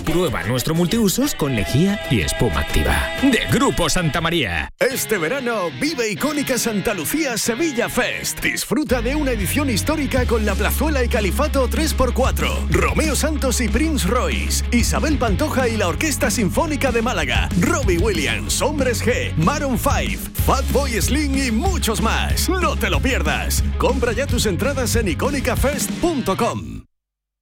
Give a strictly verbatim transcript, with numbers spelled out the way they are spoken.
Prueba nuestro multiusos con lejía y espuma activa. De Grupo Santa María. Este verano vive icónica Santa Lucía Sevilla Fest. Disfruta de una edición histórica con la Plazuela y Califato tres por cuatro, Romeo Santos y Prince Royce, Isabel Pantoja y la Orquesta Sinfónica de Málaga, Robbie Williams, Hombres G, Maroon cinco, Fatboy Slim y muchos más. No te lo pierdas. Compra ya tus entradas en icónica fest punto com.